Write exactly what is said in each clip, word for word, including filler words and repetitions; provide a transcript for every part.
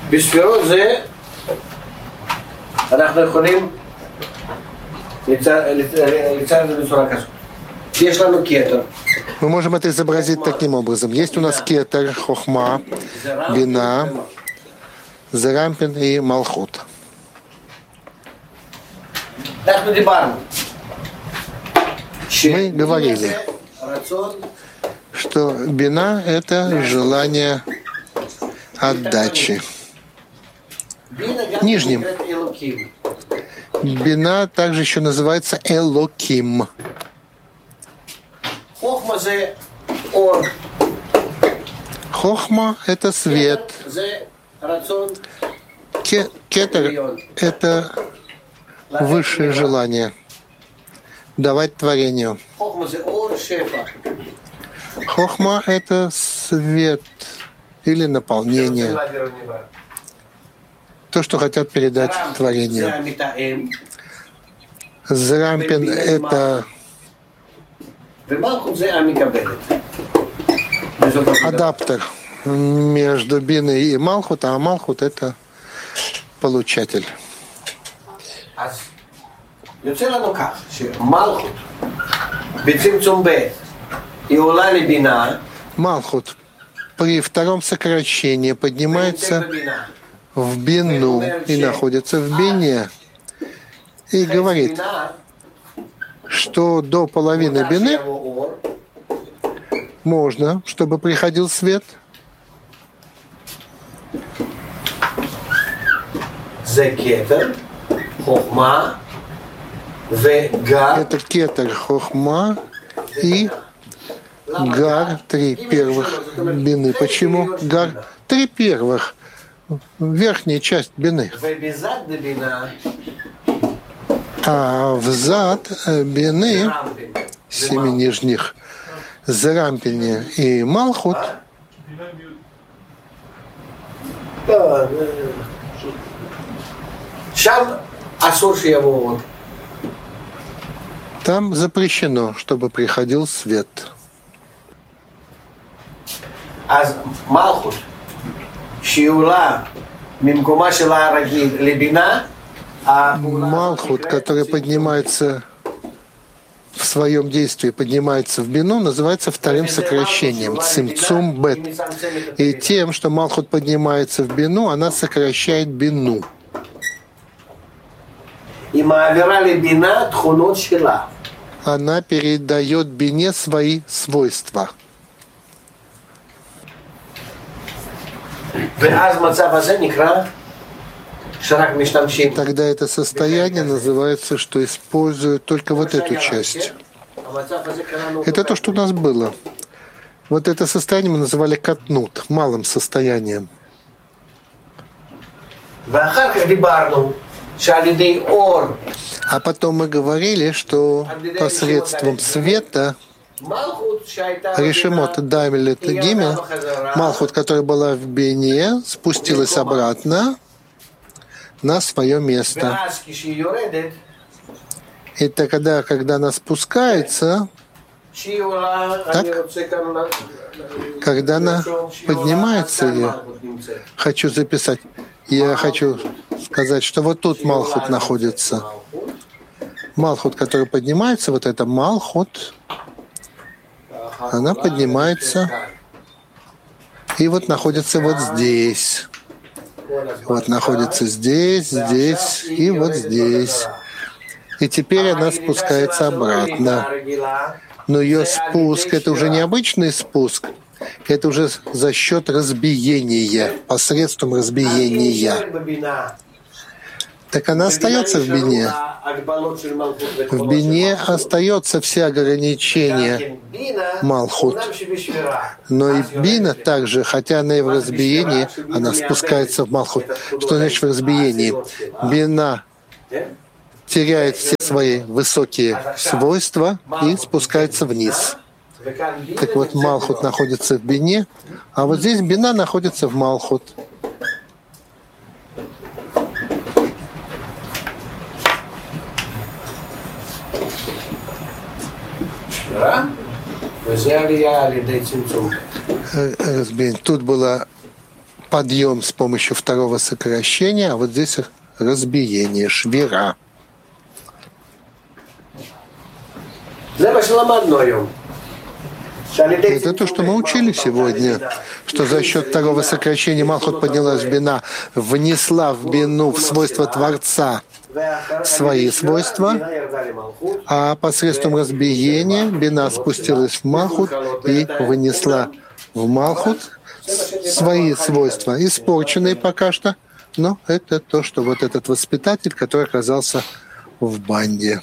בספירות זה אנחנו יכולים לצייר את זה בצורה כזאת. יש לנו кетер. Мы можем это изобразить таким образом. Есть у нас кетер, хохма, бина, зарампин и малхут. Мы говорили, что бина — это желание отдачи. Нижним. Бина также еще называется элоким. Хохма — это свет. Кетер — это высшее желание давать творению. Хохма — это свет или наполнение. То, что хотят передать творению. Зарампин — это адаптер между биной и малхут, а малхут — это получатель. Малхут при втором сокращении поднимается в бину и находится в бине и говорит, что до половины бины можно, чтобы приходил свет. Это кетер, хохма и гар, три первых бины. Почему гар? Три первых. Верхняя часть бины. А взад бины, семи нижних, зарампине и малхут, там запрещено, чтобы приходил свет. Малхут, который поднимается в своем действии, поднимается в бину, называется вторым сокращением, цимцум бет. И тем, что Малхут поднимается в бину, она сокращает бину. Она передает бине свои свойства. Тогда это состояние называется, что используют только вот эту часть. Это то, что у нас было. Вот это состояние мы называли катнут, малым состоянием. А потом мы говорили, что посредством света Решимот Даймелет Гимел, Малхут, которая была в бине, спустилась обратно на свое место. И тогда, когда она спускается, так, когда она поднимается, я хочу записать, я хочу сказать, что вот тут Малхут находится. Малхут, который поднимается, вот это Малхут, она поднимается и вот находится вот здесь. Вот находится здесь, здесь и вот здесь. И теперь она спускается обратно. Но ее спуск — это уже не обычный спуск, это уже за счет разбиения, посредством разбиения. Так она остается в бине. В бине остается все ограничения Малхут. Но и бина также, хотя она и в разбиении, она спускается в Малхут. Что значит в разбиении? Бина теряет все свои высокие свойства и спускается вниз. Так вот, Малхут находится в бине, а вот здесь бина находится в Малхут. Тут было подъем с помощью второго сокращения, а вот здесь разбиение, швира. Это то, что мы учили сегодня, что за счет второго сокращения Малхут поднялась в бина, внесла в бину в свойства Творца свои свойства, а посредством разбиения бина спустилась в Малхут и вынесла в Малхут свои свойства, испорченные пока что, но это то, что вот этот воспитатель, который оказался в банде.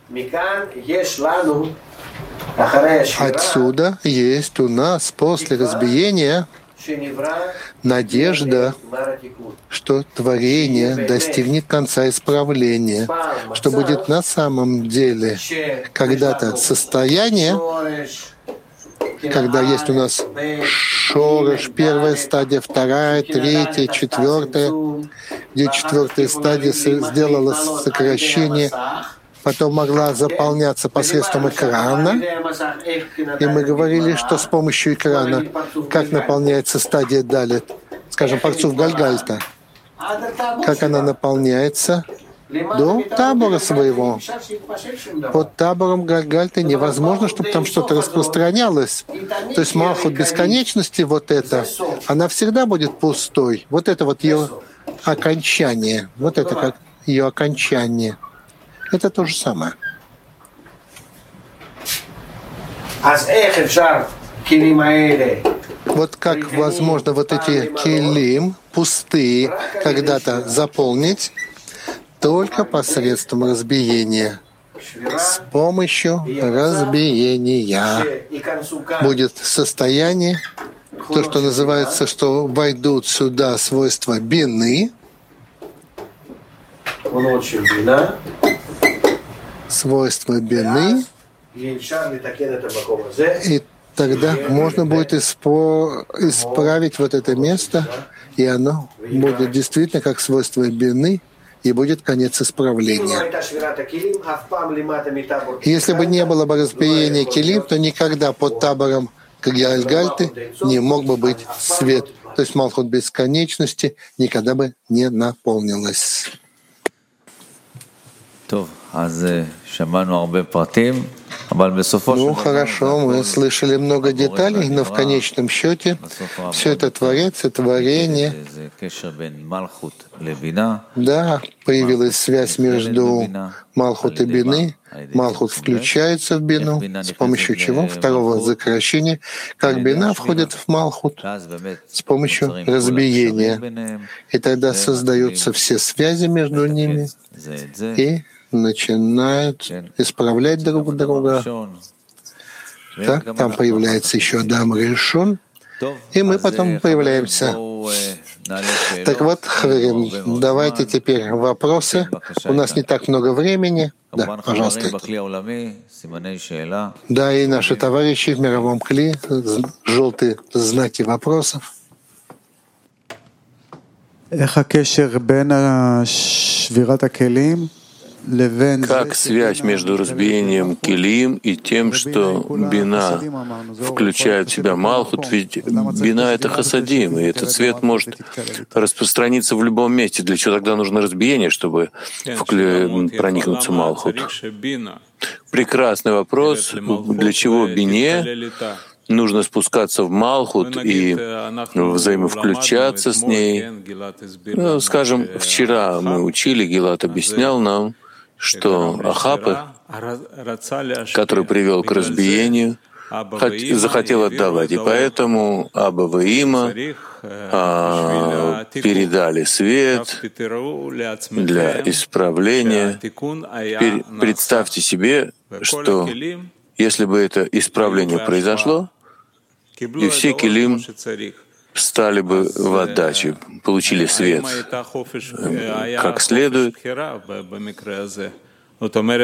Отсюда есть у нас после разбиения надежда, что творение достигнет конца исправления, что будет на самом деле когда-то состояние, когда есть у нас шореш, первая стадия, вторая, третья, четвертая, где четвертая стадия сделала сокращение, потом могла заполняться посредством экрана. И мы говорили, что с помощью экрана, как наполняется стадия далее, скажем, парцуф Гальгальта, как она наполняется до табора своего. Под табором Гальгальты невозможно, чтобы там что-то распространялось. То есть Малхут бесконечности, вот это, она всегда будет пустой. Вот это вот ее окончание. Вот это как ее окончание. Это то же самое. Вот как возможно вот эти килим, пустые, когда-то заполнить только посредством разбиения. С помощью разбиения будет состояние, то, что называется, что войдут сюда свойства бины, свойства бины, и тогда можно будет испо- исправить вот это место, и оно будет действительно как свойство бины, и будет конец исправления. Если бы не было бы разбиения килим, то никогда под табором Гальгальты не мог бы быть свет. То есть Малхут бесконечности никогда бы не наполнилась. Ну хорошо, мы слышали много деталей, но в конечном счете все это творится, творение. Да, появилась связь между Малхут и Бины. Малхут включается в Бину, с помощью чего? Второго сокращения. Как Бина входит в Малхут? С помощью разбиения. И тогда создаются все связи между ними и начинают исправлять друг друга. Так, там появляется еще Адам Ришон, и мы потом появляемся. Так вот, Хаверим, давайте теперь вопросы. У нас не так много времени. Да, пожалуйста. Да, и наши товарищи в мировом кли, желтые знаки вопросов. Как связь между разбиением килим и тем, что бина включает в себя Малхут, ведь бина — это хасадим, и этот свет может распространиться в любом месте. Для чего тогда нужно разбиение, чтобы вклю... проникнуться в Малхут? Прекрасный вопрос. Для чего бине нужно спускаться в Малхут и взаимовключаться с ней? Ну, скажем, вчера мы учили, Гилат объяснял нам, что Ахапы, который привел к разбиению, захотел отдавать. И поэтому Аба и Има а, передали свет для исправления. Теперь представьте себе, что если бы это исправление произошло, и все килим стали бы в отдаче, получили свет как следует.